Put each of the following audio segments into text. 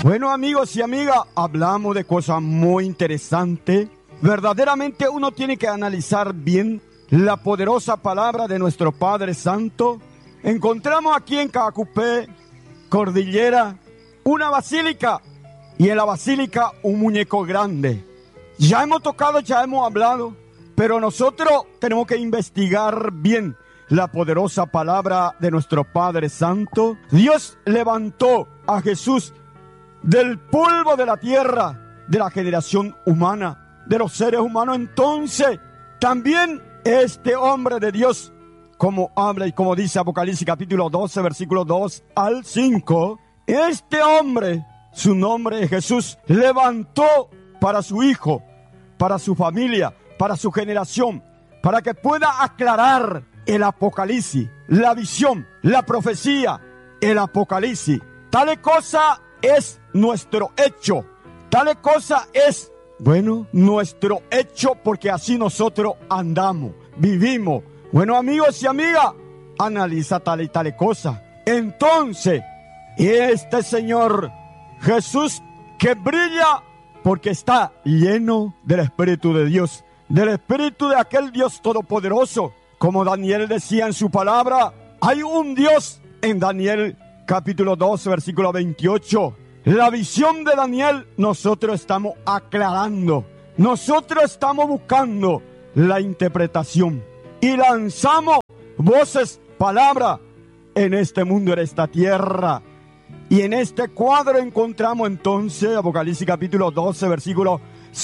Bueno, amigos y amigas, hablamos de cosas muy interesantes. Verdaderamente uno tiene que analizar bien la poderosa palabra de nuestro Padre Santo. Encontramos aquí en Cacupé, Cordillera, una basílica, y en la basílica un muñeco grande. Ya hemos tocado, ya hemos hablado, pero nosotros tenemos que investigar bien la poderosa palabra de nuestro Padre Santo. Dios levantó a Jesús del polvo de la tierra, de la generación humana, de los seres humanos. Entonces, también este hombre de Dios, como habla y como dice Apocalipsis capítulo 12, versículo 2 al 5, este hombre, su nombre es Jesús, levantó para su hijo, para su familia, para su generación, para que pueda aclarar el Apocalipsis, la visión, la profecía, el Apocalipsis. Tal cosa es nuestro hecho, tal cosa es, bueno, nuestro hecho, porque así nosotros andamos, vivimos. Bueno, amigos y amigas, analiza tal y tal cosa. Entonces, este Señor Jesús que brilla porque está lleno del Espíritu de Dios, del Espíritu de aquel Dios todopoderoso. Como Daniel decía en su palabra, hay un Dios en Daniel capítulo 12, versículo 28. La visión de Daniel nosotros estamos aclarando, nosotros estamos buscando la interpretación y lanzamos voces, palabra en este mundo, en esta tierra. Y en este cuadro encontramos entonces Apocalipsis capítulo 12, versículo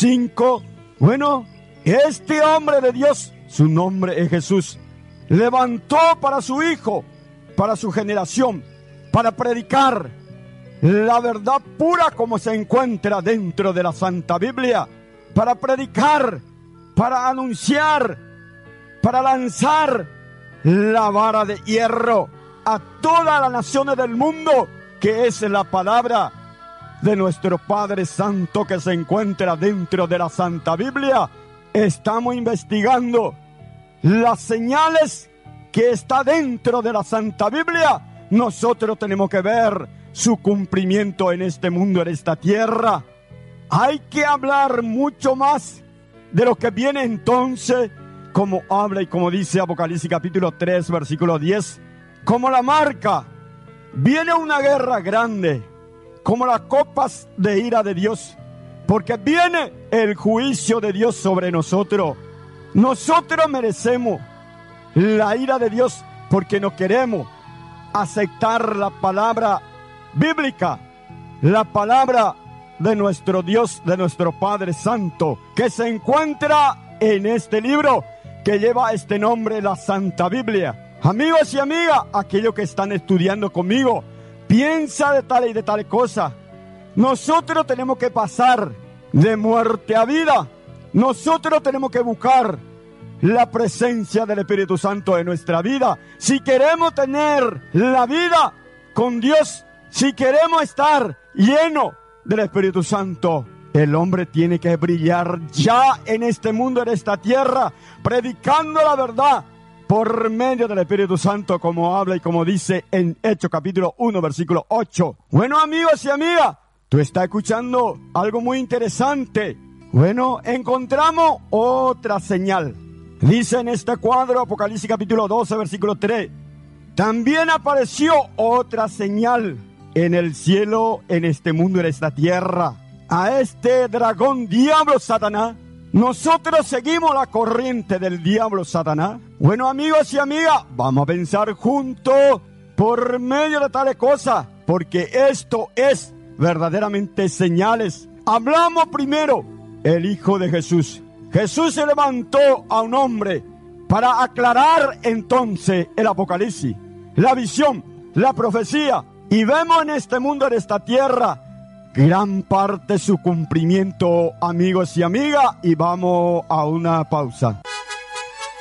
5. Bueno, este hombre de Dios, su nombre es Jesús, levantó para su hijo, para su generación, para predicar la verdad pura como se encuentra dentro de la Santa Biblia, para predicar, para anunciar, para lanzar la vara de hierro a todas las naciones del mundo, que es la palabra de nuestro Padre Santo que se encuentra dentro de la Santa Biblia. Estamos investigando las señales que está dentro de la Santa Biblia. Nosotros tenemos que ver su cumplimiento en este mundo, en esta tierra. Hay que hablar mucho más de lo que viene entonces, como habla y como dice Apocalipsis capítulo 3, versículo 10, como la marca. Viene una guerra grande, como las copas de ira de Dios, porque viene el juicio de Dios sobre nosotros. Nosotros merecemos la ira de Dios porque no queremos aceptar la palabra bíblica, la palabra de nuestro Dios, de nuestro Padre Santo, que se encuentra en este libro que lleva este nombre, la Santa Biblia. Amigos y amigas, aquellos que están estudiando conmigo, piensa de tal y de tal cosa. Nosotros tenemos que pasar de muerte a vida. Nosotros tenemos que buscar la presencia del Espíritu Santo en nuestra vida. Si queremos tener la vida con Dios, si queremos estar lleno del Espíritu Santo, el hombre tiene que brillar ya en este mundo, en esta tierra, predicando la verdad por medio del Espíritu Santo, como habla y como dice en Hechos capítulo 1, versículo 8. Bueno, amigos y amigas, tú estás escuchando algo muy interesante. Bueno, encontramos otra señal. Dice en este cuadro, Apocalipsis capítulo 12, versículo 3. También apareció otra señal en el cielo, en este mundo, en esta tierra. A este dragón diablo Satanás. Nosotros seguimos la corriente del diablo Satanás. Bueno, amigos y amigas, vamos a pensar juntos por medio de tales cosas, porque esto es verdaderamente señales. Hablamos primero el Hijo de Jesús. Jesús se levantó a un hombre para aclarar entonces el Apocalipsis, la visión, la profecía. Y vemos en este mundo, en esta tierra, gran parte de su cumplimiento, amigos y amigas. Y vamos a una pausa.